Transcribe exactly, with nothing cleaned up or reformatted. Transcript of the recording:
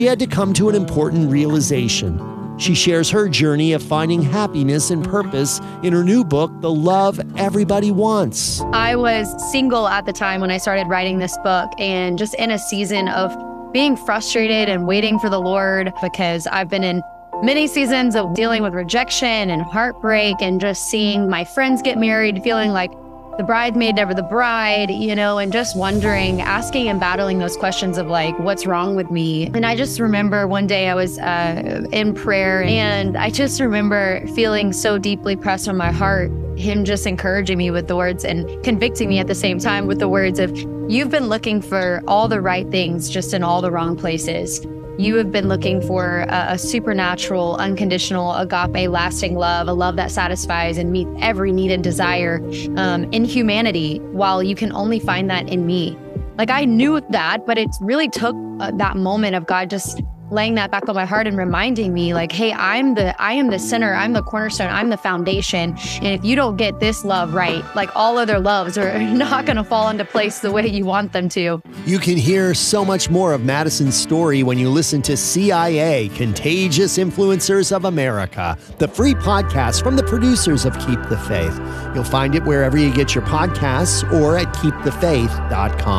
She had to come to an important realization. She shares her journey of finding happiness and purpose in her new book, The Love Everybody Wants. I was single at the time when I started writing this book, and just in a season of being frustrated and waiting for the Lord, because I've been in many seasons of dealing with rejection and heartbreak and just seeing my friends get married, feeling like the bridesmaid, never the bride, you know, and just wondering, asking and battling those questions of like, what's wrong with me? And I just remember one day I was uh, in prayer, and I just remember feeling so deeply pressed on my heart, him just encouraging me with the words and convicting me at the same time with the words of, you've been looking for all the right things, just in all the wrong places. You have been looking for a, a supernatural, unconditional, agape, lasting love, a love that satisfies and meets every need and desire um, in humanity, while you can only find that in me. Like, I knew that, but it really took uh, that moment of God just laying that back on my heart and reminding me, like, hey, I'm the, I am the center, I'm the cornerstone, I'm the foundation. And if you don't get this love right, like all other loves are not going to fall into place the way you want them to. You can hear so much more of Madison's story when you listen to C I A, Contagious Influencers of America, the free podcast from the producers of Keep the Faith. You'll find it wherever you get your podcasts or at keep the faith dot com.